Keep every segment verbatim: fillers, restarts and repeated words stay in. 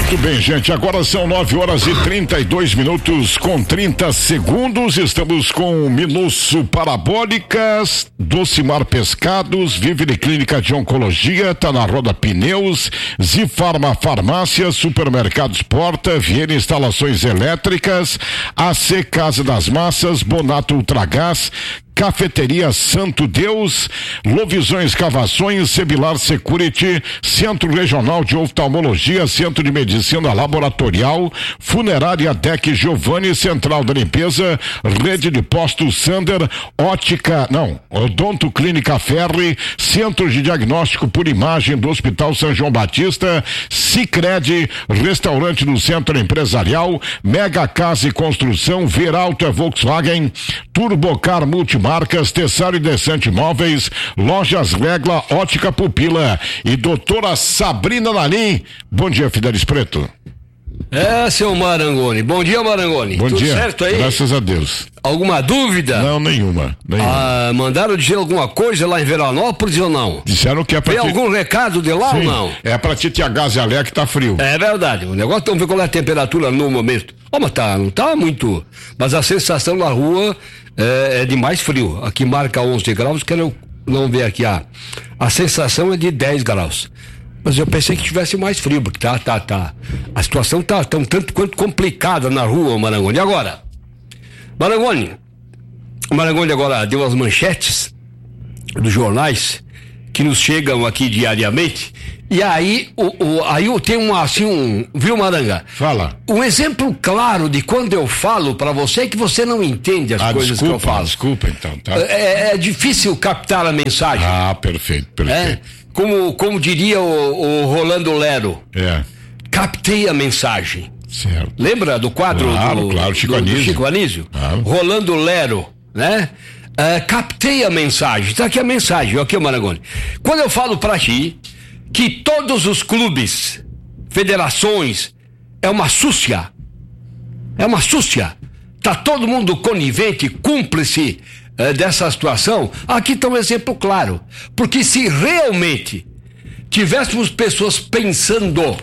Muito bem, gente, agora são nove horas e trinta e dois minutos com trinta segundos. Estamos com Minusso Parabólicas, Docimar Pescados, Vivere Clínica de Oncologia, tá na Roda Pneus, Zifarma Farmácia, Supermercados Porta, Viena Instalações Elétricas, A C Casa das Massas, Bonato Ultragás, Cafeteria Santo Deus, Lovisões Cavações, Sebilar Security, Centro Regional de Oftalmologia, Centro de Medicina Laboratorial, Funerária Deck Giovanni, Central da Limpeza, Rede de Postos Sander, Ótica, não, Odonto Clínica Ferri, Centro de Diagnóstico por Imagem do Hospital São João Batista, Sicredi, Restaurante do Centro Empresarial, Mega Casa e Construção, Veralto é Volkswagen, Turbocar Multimarcas, Tessário e Decente Imóveis, Lojas Regla, Ótica Pupila e doutora Sabrina Nalim. Bom dia, Fidelis Preto. É, seu Marangoni. Bom dia, Marangoni. Bom Tudo dia. certo aí? Graças a Deus. Alguma dúvida? Não, nenhuma. nenhuma. Ah, mandaram dizer alguma coisa lá em Veranópolis ou não? Disseram que é pra Tem ti... algum recado de lá Sim, ou não? É pra ti ter gás e alé que tá frio. É verdade. O negócio, vamos ver qual é a temperatura no momento. Ó, mas tá, não tá muito. Mas a sensação na rua é, é de mais frio. Aqui marca onze graus, quero não ver aqui. A, a sensação é de dez graus. Mas eu pensei que tivesse mais frio, porque tá, tá, tá. A situação tá tão tanto quanto complicada na rua, Marangoni. E agora? Marangoni, o Marangoni agora deu as manchetes dos jornais que nos chegam aqui diariamente. E aí, o, o, aí eu tenho um, assim, um, viu, Maranga? Fala. Um exemplo claro de quando eu falo pra você que você não entende as ah, coisas desculpa, que eu falo. Desculpa, então, tá? É, é difícil captar a mensagem. Ah, perfeito, perfeito. É? Como, como diria o, o Rolando Lero. É. Captei a mensagem. Certo. Lembra do quadro claro, do, claro, Chico do, do Anísio. Chico Anísio? Claro. Rolando Lero, né? Uh, captei a mensagem. Tá aqui a mensagem, aqui, Marangoni. Quando eu falo pra ti que todos os clubes, federações, é uma súcia, é uma súcia, tá todo mundo conivente, cúmplice uh, dessa situação, aqui está um exemplo claro. Porque se realmente tivéssemos pessoas pensando,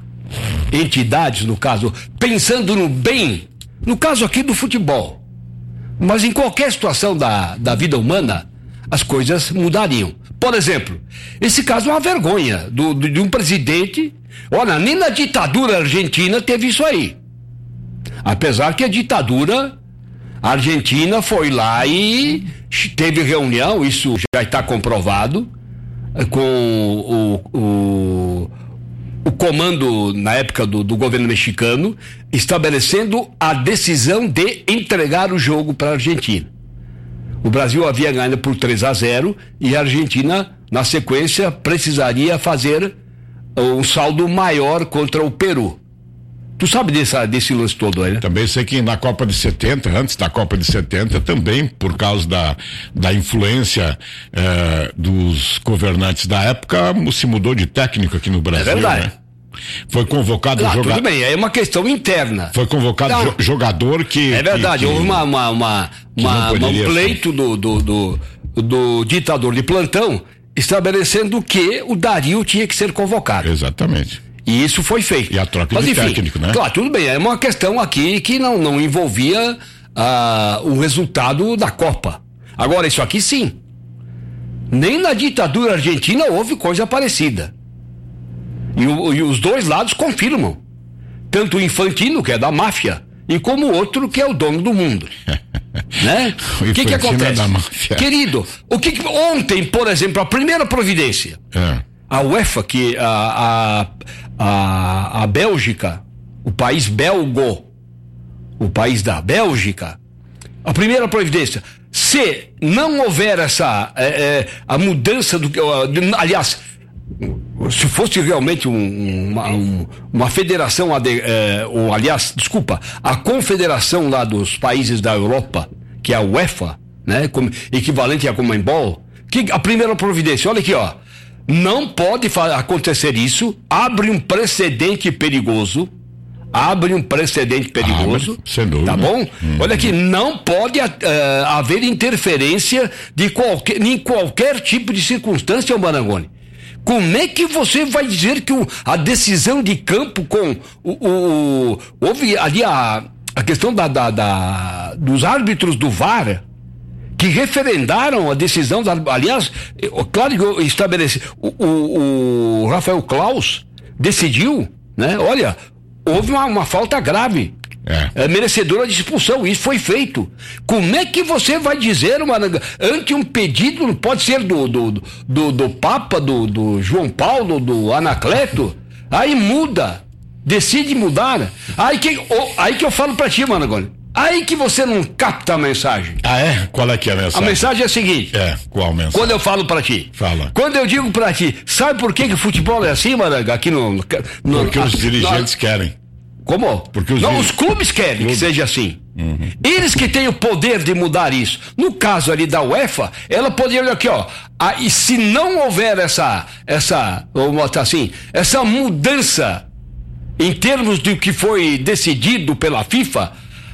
entidades no caso, pensando no bem, no caso aqui do futebol, mas em qualquer situação da, da vida humana, as coisas mudariam. Por exemplo, esse caso é uma vergonha do, do, de um presidente. Olha, nem na ditadura argentina teve isso aí. Apesar que a ditadura argentina foi lá e teve reunião, isso já está comprovado, com o, o, o comando na época do, do governo mexicano, estabelecendo a decisão de entregar o jogo para a Argentina. O Brasil havia ganho por três a zero e a Argentina, na sequência, precisaria fazer um saldo maior contra o Peru. Tu sabe dessa, desse lance todo aí, né? Também sei que na Copa de setenta, antes da Copa de setenta, também, por causa da, da influência eh, dos governantes da época, se mudou de técnico aqui no Brasil. É verdade. Né? Foi convocado ah, jogador. Tudo bem, é uma questão interna. Foi convocado jo- jogador que. É verdade, que, houve uma, uma, uma, uma, um pleito do, do, do, do ditador de plantão estabelecendo que o Dario tinha que ser convocado. Exatamente. E isso foi feito. E a troca Mas, de enfim, técnico, né? Claro, tudo bem, é uma questão aqui que não, não envolvia ah, o resultado da Copa. Agora, isso aqui sim. Nem na ditadura argentina houve coisa parecida. E, o, e os dois lados confirmam. Tanto o Infantino, que é da máfia, e como o outro, que é o dono do mundo. Né? O que que acontece? É da máfia. Querido, o que, que ontem, por exemplo, a primeira providência, é. a UEFA, que a, a, a, a Bélgica, o país belgo, o país da Bélgica, a primeira providência, se não houver essa é, é, a mudança do, aliás, se fosse realmente um, uma, um, uma federação, é, ou aliás, desculpa, a confederação lá dos países da Europa, que é a UEFA, né, como, equivalente à Conmebol, que a primeira providência, olha aqui, ó, não pode acontecer isso, abre um precedente perigoso, abre um precedente perigoso, abre, sem dúvida. Tá bom? Hum. Olha aqui, não pode uh, haver interferência de qualquer, em qualquer tipo de circunstância, Marangoni. Como é que você vai dizer que o, a decisão de campo com o, o, o houve ali a, a questão da, da, da, dos árbitros do V A R que referendaram a decisão da, aliás, claro que eu estabeleci o, o, o Rafael Claus decidiu, né? Olha, houve uma, uma falta grave. É. É merecedora de expulsão, isso foi feito. Como é que você vai dizer, Maranga, ante um pedido, pode ser do do, do, do Papa, do, do João Paulo, do Anacleto, aí muda, decide mudar, aí que, oh, aí que eu falo pra ti, Maranga, aí que você não capta a mensagem. Ah, é? Qual é que é a mensagem? A mensagem é a seguinte. É, qual mensagem? Quando eu falo pra ti. Fala. Quando eu digo pra ti, sabe por que que o futebol é assim, Maranga, aqui no... no Porque no, os a, dirigentes no, querem. Como? Porque os, não, os clubes querem clubes. que seja assim. Uhum. Eles que têm o poder de mudar isso. No caso ali da UEFA, ela poderia, olha aqui, ó. Ah, e se não houver essa, essa, vamos botar assim, essa mudança em termos do que foi decidido pela FIFA,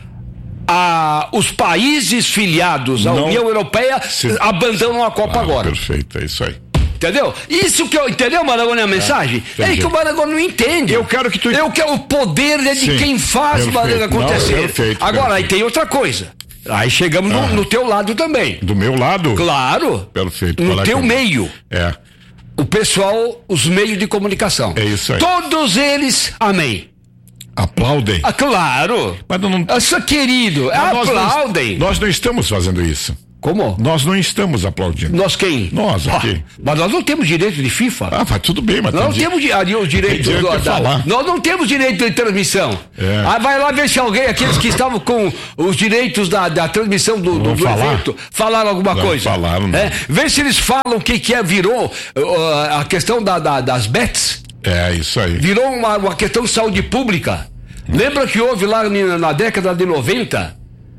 a, os países filiados à não, União Europeia se, abandonam a Copa ah, agora. Perfeito, é isso aí. Entendeu? Isso que eu, entendeu, Maragoni, a mensagem? É, é que o Maragoni não entende. Eu quero que tu... Eu quero o poder é de Sim, quem faz o Maragoni acontecer. Não, perfeito, Agora, perfeito. Aí tem outra coisa. Aí chegamos ah, no, no teu lado também. Do meu lado? Claro. Perfeito. No teu meio. É. O pessoal, os meios de comunicação. É isso aí. Todos eles, amém. Aplaudem? Ah, claro. Mas não... Nossa, querido, Mas aplaudem. Nós não, nós não estamos fazendo isso. Como? Nós não estamos aplaudindo. Nós quem? Nós aqui. Ah, mas nós não temos direito de FIFA. Ah, mas tudo bem, mas... Nós não temos di- o direito, direito do, de da, falar. Nós não temos direito de transmissão. É. Ah, vai lá ver se alguém, aqueles que estavam com os direitos da, da transmissão do, do, do evento, falaram alguma não coisa. Falaram, não. É? Vê se eles falam o que, que é, virou uh, a questão da, da, das bets. É, isso aí. Virou uma, uma questão de saúde pública. Hum. Lembra que houve lá na década de noventa,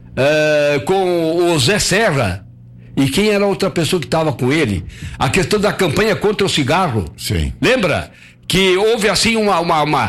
uh, com o Zé Serra, e quem era a outra pessoa que estava com ele? A questão da campanha contra o cigarro. Sim. Lembra? Que houve assim uma, uma, uma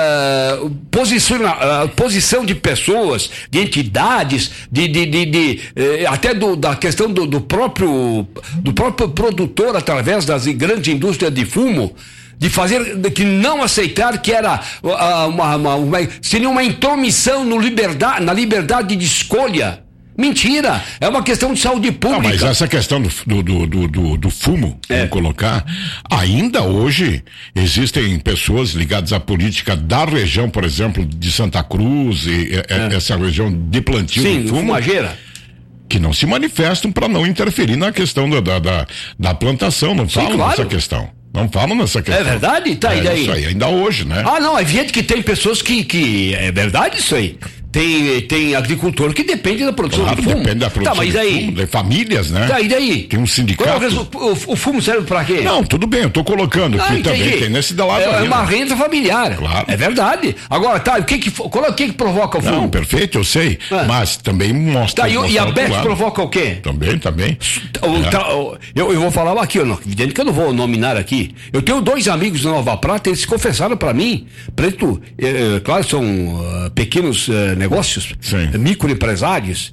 uh, posição, uh, posição de pessoas, de entidades, de, de, de, de uh, até do, da questão do, do, próprio, do próprio produtor, através das grandes indústrias de fumo, de fazer, de que não aceitar que era uh, uma, uma, uma, seria uma intromissão no liberdade, na liberdade de escolha. Mentira, é uma questão de saúde pública. Não, mas essa questão do, do, do, do, do fumo, é. vamos colocar, ainda hoje existem pessoas ligadas à política da região, por exemplo, de Santa Cruz, e é. essa região de plantio Sim, de fumo, fumageira, que não se manifestam para não interferir na questão da, da, da, da plantação, não falam claro. nessa questão. Não falam nessa questão. É verdade? Tá, é, e daí? Isso aí, ainda hoje, né? Ah, não, é evidente que tem pessoas que, que é verdade isso aí. Tem, tem agricultor que depende da produção claro, do fumo. Depende da produção tá, mas de aí? fumo, de famílias, né? Tá, e daí? Tem um sindicato. O, o, o fumo serve pra quê? Não, tudo bem, eu tô colocando ah, aqui entendi. também, tem nesse da lado. É, é uma renda familiar. Claro. É verdade. Agora, tá, o que que, qual é o que que provoca o fumo? Não, perfeito, eu sei, é. mas também mostra... Tá, e, e a B E T provoca o quê? Também, também. O, é. tá, eu, eu vou falar aqui, eu, evidente que eu não vou nominar aqui. Eu tenho dois amigos na Nova Prata, eles confessaram pra mim, Preto, é, claro, são uh, pequenos uh, negócios, uh, microempresários.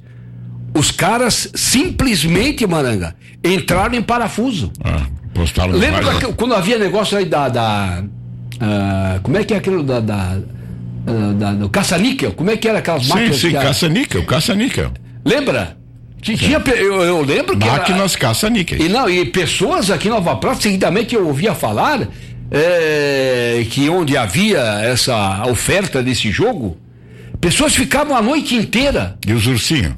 Os caras simplesmente, Maranga, entraram em parafuso. Ah, postaram. Lembra da, quando havia negócio aí da. da uh, como é que é aquilo da. da, uh, da do caça-níquel? Como é que era aquelas sim, máquinas? Sim, sim, caça-níquel, caça-níquel. Lembra? Tinha, eu, eu lembro que. Máquinas caça-níquel. E não, e pessoas aqui em Nova Prata, seguidamente eu ouvia falar é, que onde havia essa oferta desse jogo, pessoas ficavam a noite inteira. E os ursinhos?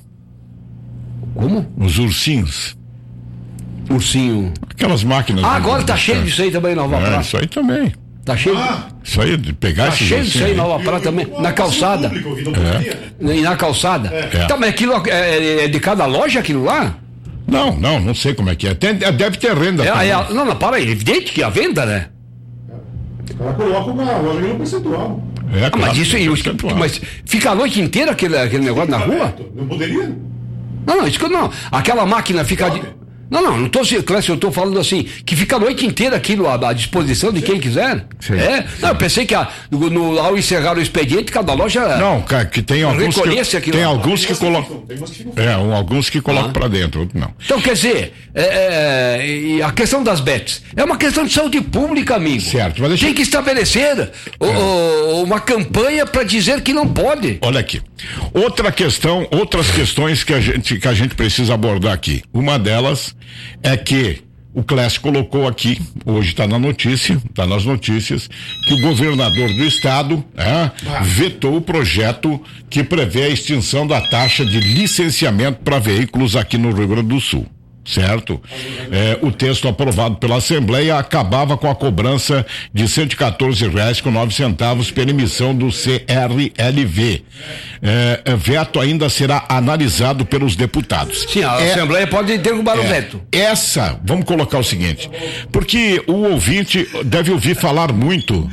Como? Os ursinhos. Ursinho. Aquelas máquinas. Ah, agora tá cheio disso aí também, Nova é, Prata. Isso aí também. Tá cheio. Ah, isso aí, de pegar tá cheio disso aí, Nova Prata também. Na calçada. Público, é. E na calçada. É. Tá, mas aquilo é, é de cada loja aquilo lá? Não, não, não sei como é que é. Tem, deve ter renda. É, é, não, não, para aí. É evidente que é a venda, né? Ela coloca uma loja no percentual. É, ah, claro, mas isso aí, mas fica a noite inteira aquele, aquele negócio na rua? Não poderia? Não, não, isso que eu não. Aquela máquina fica. De, Não, não, não estou, Clécio, eu estou falando assim, que fica a noite inteira aquilo à, à disposição de Sim. quem quiser. Sim. É? Não, eu pensei que a, no, ao encerrar o expediente, cada loja. Não, cara, que tem alguns que, tem alguns que colocam. É, um, alguns que colocam ah. para dentro, outros não. Então, quer dizer, é, é, a questão das bets é uma questão de saúde pública, amigo. Certo, mas deixa... Tem que estabelecer é. o, uma campanha para dizer que não pode. Olha aqui. Outra questão, outras questões que a gente, que a gente precisa abordar aqui. Uma delas é que o Clécio colocou aqui, hoje está na notícia, está nas notícias, que o governador do estado é, vetou o projeto que prevê a extinção da taxa de licenciamento para veículos aqui no Rio Grande do Sul. Certo? É, o texto aprovado pela Assembleia acabava com a cobrança de cento e quatorze reais com nove centavos pela emissão do C R L V. É, veto ainda será analisado pelos deputados. Sim, a é, Assembleia pode derrubar é, o veto. Essa, vamos colocar o seguinte, porque o ouvinte deve ouvir falar muito.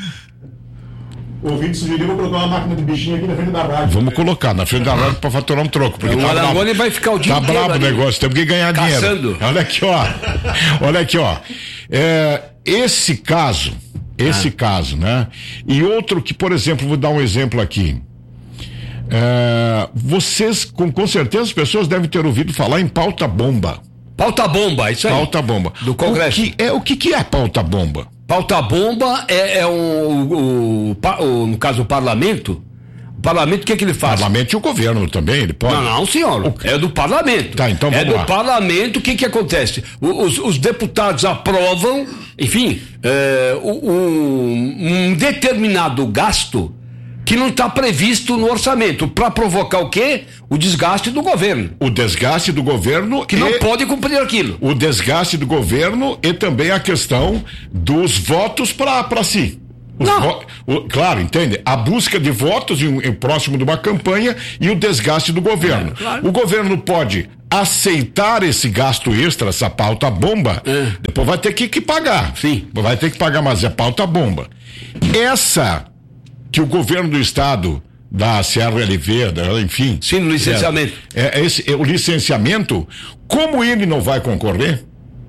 O ouvinte sugeriu vou colocar uma máquina de bichinho aqui na frente da rádio. Vamos colocar na frente da rádio para faturar um troco. Porque o tá Marangoni vai ficar o dia tá inteiro. Tá brabo o negócio, temos que ganhar caçando. dinheiro. Olha aqui, ó. Olha aqui, ó. É, esse caso, esse ah. caso, né? E outro que, por exemplo, vou dar um exemplo aqui. É, vocês, com, com certeza, as pessoas devem ter ouvido falar em pauta-bomba. Pauta-bomba, isso aí. Pauta-bomba. Do Congresso. O que é, o que, que é pauta-bomba? Pauta-bomba é, é o, o, o, o, no caso, o parlamento. O parlamento, o que é que ele faz? O parlamento e o governo também, ele pode. Não, não, senhor. O... É do parlamento. Tá, então vamos É do lá. parlamento, o que que acontece? Os, os deputados aprovam, enfim, é, um, um determinado gasto que não está previsto no orçamento, para provocar o quê? O desgaste do governo. O desgaste do governo que e... não pode cumprir aquilo. O desgaste do governo e também a questão dos votos para si. Os não. Vo... O, claro, entende? A busca de votos em, em próximo de uma campanha e o desgaste do governo. É, claro. O governo pode aceitar esse gasto extra, essa pauta bomba, é. depois vai ter que, que pagar. Sim. Vai ter que pagar, mas é pauta bomba. Essa que o governo do estado da C R L V, da, enfim. Sim, no licenciamento. É, é, esse, é o licenciamento, como ele não vai concorrer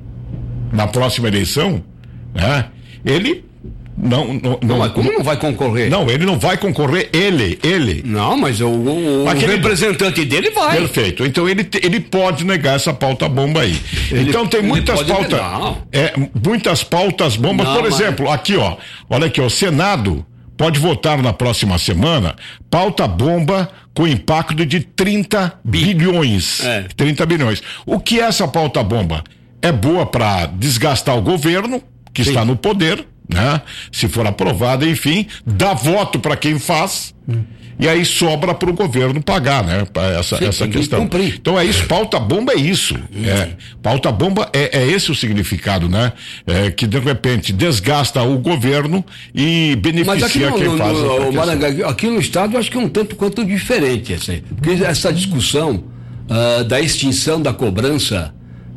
na próxima eleição, né? Ele não, não, não, não mas como não vai concorrer? Não, ele não vai concorrer, ele, ele. Não, mas o, o, o representante dele vai. Perfeito. Então ele, ele pode negar essa pauta bomba aí. Ele, então tem muitas pautas, é, muitas pautas bombas, não, por mas... exemplo, aqui ó, olha aqui ó, o Senado pode votar na próxima semana pauta bomba com impacto de trinta bilhões. É. trinta bilhões. O que é essa pauta bomba? É boa para desgastar o governo, que Sim. está no poder, né? Se for aprovada, enfim, dá voto para quem faz. Hum. E aí sobra para o governo pagar, né? Essa, Sim, essa questão. Que então é isso, pauta bomba é isso. É, pauta bomba é, é esse o significado, né? É, que de repente desgasta o governo e beneficia no, quem no, faz. No, Maranga, aqui no estado eu acho que é um tanto quanto diferente, assim, porque essa discussão uh, da extinção da cobrança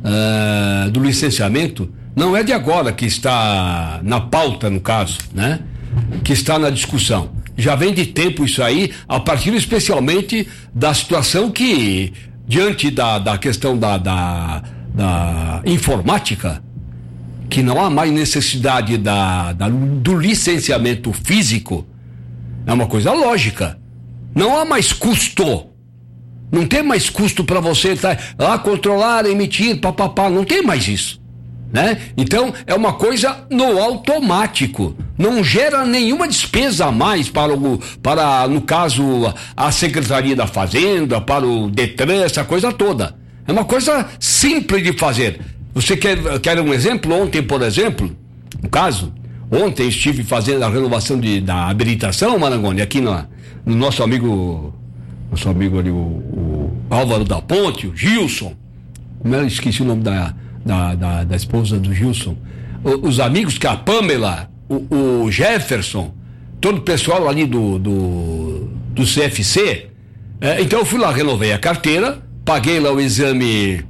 uh, do licenciamento não é de agora que está na pauta, no caso, né? Que está na discussão. Já vem de tempo isso aí, a partir especialmente da situação que, diante da, da questão da, da, da informática, que não há mais necessidade da, da, do licenciamento físico, é uma coisa lógica. Não há mais custo. Não tem mais custo para você tá, lá controlar, emitir, papapá, não tem mais isso. Né? Então é uma coisa no automático, não gera nenhuma despesa a mais para, o, para no caso a Secretaria da Fazenda, para o Detran, essa coisa toda. É uma coisa simples de fazer. Você quer, quer um exemplo? Ontem, por exemplo, no caso, ontem estive fazendo a renovação de, da habilitação, Marangoni, aqui no, no nosso amigo, nosso amigo ali, o, o Álvaro da Ponte, o Gilson, como eu esqueci o nome da Da, da, da esposa do Gilson, o, os amigos que a Pamela, o, o Jefferson, todo o pessoal ali do, do, do C F C, é, então eu fui lá, renovei a carteira, paguei lá o exame,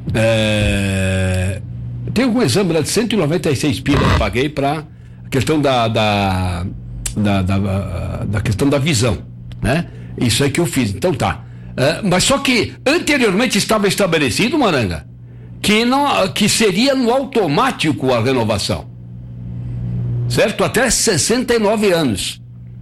é, tem um exame lá de cento e noventa e seis pilas, paguei para a questão da da, da, da, da questão da visão, né? Isso aí que eu fiz, então tá. É, mas só que anteriormente estava estabelecido, Maranga, que, não, que seria no automático a renovação. Certo? Até sessenta e nove anos.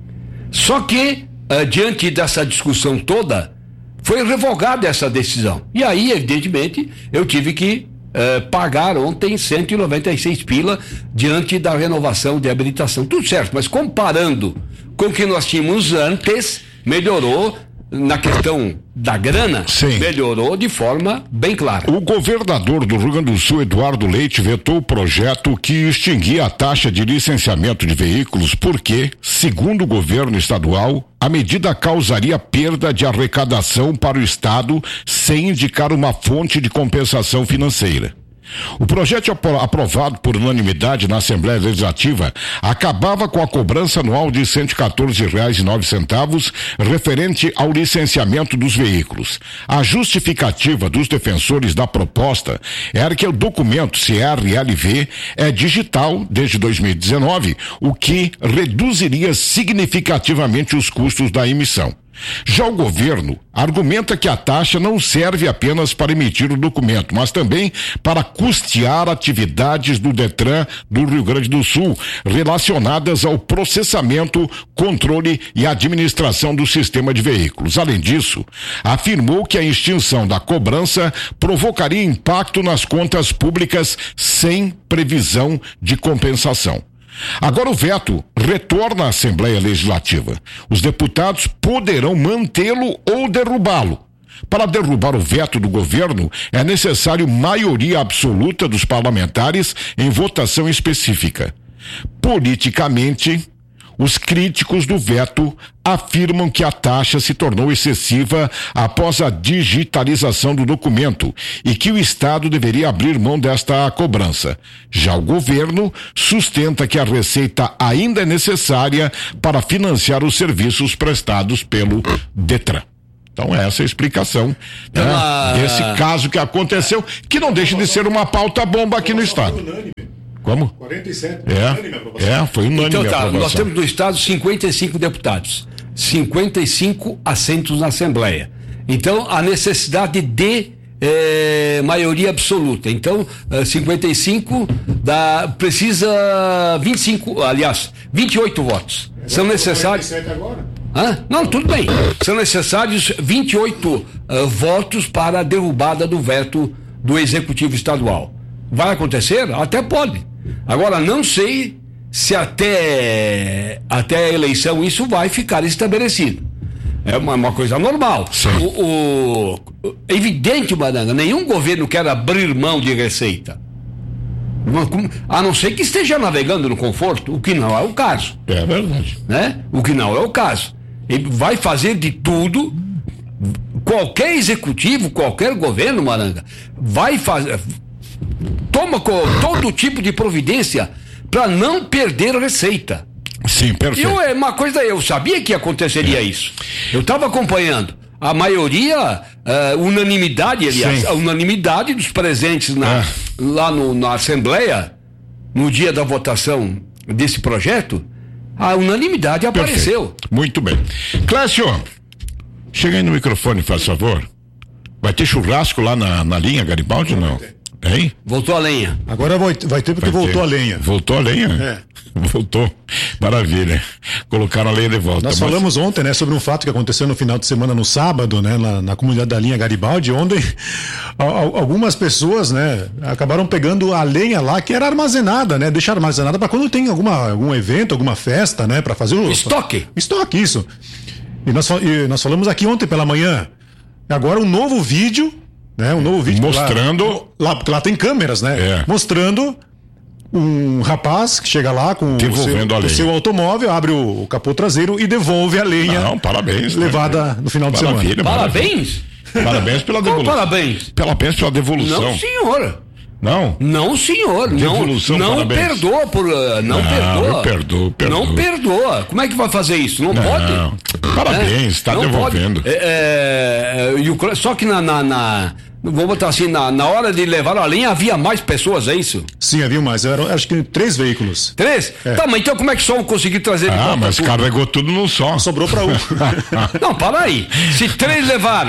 Só que, uh, diante dessa discussão toda, foi revogada essa decisão. E aí, evidentemente, eu tive que uh, pagar ontem cento e noventa e seis pila diante da renovação de habilitação. Tudo certo, mas comparando com o que nós tínhamos antes, melhorou. Na questão da grana, Sim. melhorou de forma bem clara. O governador do Rio Grande do Sul, Eduardo Leite, vetou o projeto que extinguia a taxa de licenciamento de veículos porque, segundo o governo estadual, a medida causaria perda de arrecadação para o Estado sem indicar uma fonte de compensação financeira. O projeto aprovado por unanimidade na Assembleia Legislativa acabava com a cobrança anual de cento e quatorze reais e nove centavos referente ao licenciamento dos veículos. A justificativa dos defensores da proposta era que o documento C R L V é digital desde dois mil e dezenove, o que reduziria significativamente os custos da emissão. Já o governo argumenta que a taxa não serve apenas para emitir o documento, mas também para custear atividades do Detran do Rio Grande do Sul relacionadas ao processamento, controle e administração do sistema de veículos. Além disso, afirmou que a extinção da cobrança provocaria impacto nas contas públicas sem previsão de compensação. Agora o veto retorna à Assembleia Legislativa. Os deputados poderão mantê-lo ou derrubá-lo. Para derrubar o veto do governo, é necessário maioria absoluta dos parlamentares em votação específica. Politicamente, os críticos do veto afirmam que a taxa se tornou excessiva após a digitalização do documento e que o Estado deveria abrir mão desta cobrança. Já o governo sustenta que a receita ainda é necessária para financiar os serviços prestados pelo Detran. Então essa é a explicação, né, uma... desse caso que aconteceu, que não deixa de ser uma pauta bomba aqui no Estado. Como? quarenta e sete. É, é, foi unânime Então tá, a aprovação. nós temos no Estado cinquenta e cinco deputados, cinquenta e cinco assentos na Assembleia. Então, a necessidade de eh, maioria absoluta. Então, eh, cinquenta e cinco dá, precisa vinte e cinco, aliás, vinte e oito votos. São necessários. quarenta e sete agora? Hã? Não, tudo bem. São necessários vinte e oito uh, votos para a derrubada do veto do Executivo Estadual. Vai acontecer? Até pode. Agora, não sei se até, até a eleição isso vai ficar estabelecido. É uma, uma coisa normal. O, o, evidente, Madanga, nenhum governo quer abrir mão de receita. A não ser que esteja navegando no conforto, o que não é o caso. É verdade. Né? O que não é o caso. Ele vai fazer de tudo, qualquer executivo, qualquer governo, Maranga, vai fazer, toma todo tipo de providência para não perder receita. Sim, perfeito. Eu, é uma coisa, eu sabia que aconteceria é. isso. Eu estava acompanhando. A maioria, uh, unanimidade, aliás, Sim. a unanimidade dos presentes na, é. lá no, na Assembleia, no dia da votação desse projeto, a unanimidade apareceu. Perfeito. Muito bem. Clécio, chega aí no microfone, faz favor. Vai ter churrasco lá na, na linha Garibaldi ou não? Hein? Voltou a lenha. Agora vai, vai ter porque vai voltou ter. a lenha. Voltou a lenha? É. Voltou. Maravilha. Colocaram a lenha de volta. Nós mas... falamos ontem, né, sobre um fato que aconteceu no final de semana, no sábado, né, na, na comunidade da linha Garibaldi, onde algumas pessoas, né, acabaram pegando a lenha lá que era armazenada, né, deixar armazenada para quando tem alguma, algum evento, alguma festa, né, para fazer o... Estoque. Estoque, isso. E nós, e nós falamos aqui ontem pela manhã. Agora um novo vídeo, né, um novo vídeo. Mostrando... Lá, lá, lá tem câmeras, né, é. mostrando... um rapaz que chega lá com o seu, o seu automóvel, abre o, o capô traseiro e devolve a lenha. Não, parabéns. Levada no final de maravilha, semana. Parabéns? Parabéns pela devolução. Parabéns. Parabéns pela devolução. Não, senhor. Não? Não, senhor. Devolução, não, não parabéns. perdoa por. Uh, não, não perdoa. Eu perdoo, perdoo. Não perdoa. Como é que vai fazer isso? Não, não pode? Parabéns, está é? devolvendo. É, é, e o, só que na. na, na Vou botar assim, na, na hora de levar a linha havia mais pessoas, é isso? Sim, havia mais, eram acho que três veículos. Três? É. Tá, mas então como é que só um conseguiu trazer de Ah, volta mas tudo? carregou tudo num só. Sobrou para um. Não, para aí. Se três levaram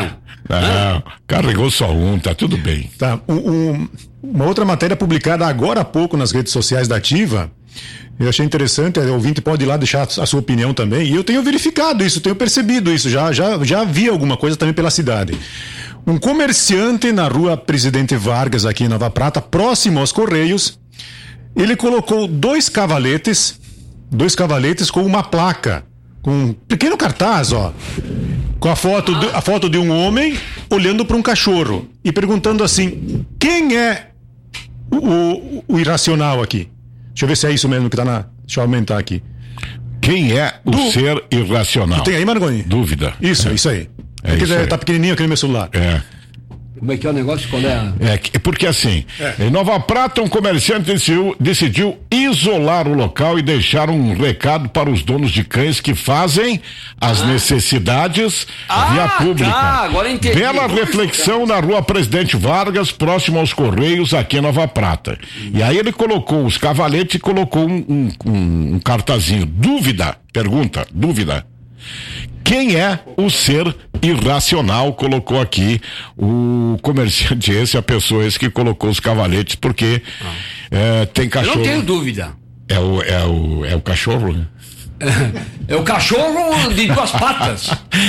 Não, carregou só um, tá tudo bem. Tá, um, um, uma outra matéria publicada agora há pouco nas redes sociais da Ativa, eu achei interessante, o ouvinte pode ir lá deixar a sua opinião também, e eu tenho verificado isso, tenho percebido isso, já, já, já vi alguma coisa também pela cidade. Um comerciante na rua Presidente Vargas, aqui em Nova Prata, próximo aos Correios, ele colocou dois cavaletes, dois cavaletes com uma placa, com um pequeno cartaz, ó, com a foto, de, a foto de um homem olhando para um cachorro e perguntando assim: quem é o, o, o irracional aqui? Deixa eu ver se é isso mesmo que tá na. Deixa eu aumentar aqui. Quem é o du... ser irracional? Tem aí, Margoni? Dúvida. Isso, é isso aí. É isso aí. Tá pequenininho aqui no meu celular. É. Como é que é o negócio? Qual é a... É, porque assim, É. em Nova Prata, um comerciante decidiu, decidiu isolar o local e deixar um recado para os donos de cães que fazem as Ah. necessidades Ah, via pública. tá, agora entendi. Bela reflexão na rua Presidente Vargas, próximo aos Correios, aqui em Nova Prata. E aí ele colocou os cavaletes e colocou um, um, um, um cartazinho. Dúvida, pergunta, dúvida. Quem é o ser irracional? Colocou aqui o comerciante esse, a pessoa esse que colocou os cavaletes, porque ah. é, tem cachorro. Eu não tenho dúvida. É o, é o, é o cachorro, né? É o cachorro de duas patas.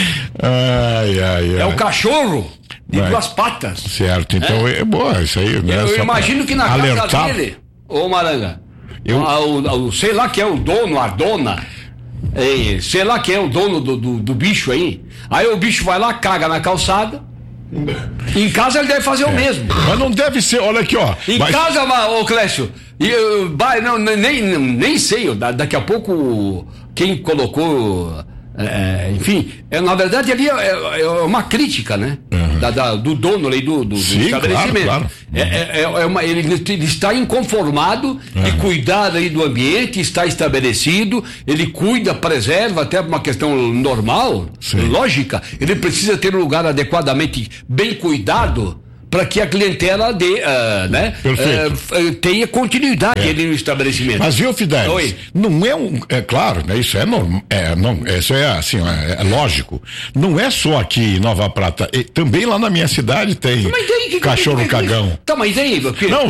Ai, ai, ai. É o cachorro de Vai. duas patas. Certo, então é, é boa isso aí, né? Eu Só imagino que na alertar. casa dele, ô Maranga, Eu... o, o, sei lá que é o dono, a dona, é, sei lá que é o dono do, do, do bicho aí. Aí o bicho vai lá, caga na calçada. Em casa ele deve fazer é. o mesmo. Mas não deve ser, olha aqui, ó. Em Mas... casa, ô Clécio, e, eu, não, nem, nem sei, daqui a pouco quem colocou. É, enfim, é, na verdade ali é, é uma crítica, né? Uhum. Da, da, do dono ali do, do, Sim, do estabelecimento. Claro, claro. É, é, é uma, ele, ele está inconformado uhum. de cuidar aí do ambiente, está estabelecido, ele cuida, preserva, até uma questão normal, Sim. lógica, ele precisa ter um lugar adequadamente bem cuidado para que a clientela dê, uh, né, uh, tenha continuidade é. ali no estabelecimento. Mas viu, Fidelis? Oi. Não é um, é claro, né? Isso é normal, é, não, isso é assim, é, é lógico. Não é só aqui em Nova Prata, e, também lá na minha cidade tem daí, que, cachorro que, que, que, cagão. Tá, mas aí, não,